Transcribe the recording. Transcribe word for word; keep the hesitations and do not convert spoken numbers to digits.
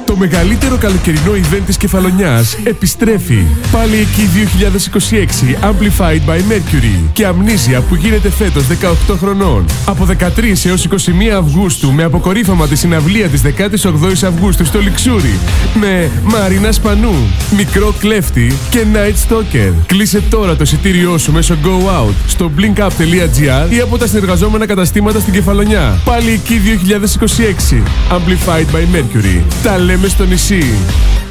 Το μεγαλύτερο καλοκαιρινό event της Κεφαλονιάς επιστρέφει. Πάλι εκεί δύο χιλιάδες είκοσι έξι Amplified by Mercury και Amnesia που γίνεται φέτος δεκαοκτώ χρονών. Από δεκατρείς έως είκοσι μία Αυγούστου με αποκορύφωμα τη συναυλία της δεκάτης όγδοης Αυγούστου στο Λιξούρι με Μαρίνα Σπανού, Μικρό Κλέφτη και Night Stalker. Κλείσε τώρα το εισιτήριό σου μέσω Go Out στο blinkup τελεία gr ή από τα συνεργαζόμενα καταστήματα στην Κεφαλονιά. Πάλι εκεί δύο χιλιάδες είκοσι έξι Amplified by Mercury. Τα λέμε στο νησί.